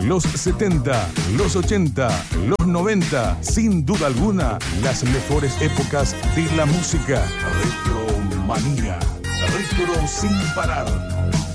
Los 70, los 80, los 90, sin duda alguna, las mejores épocas de la música. Retromanía. Retro sin parar.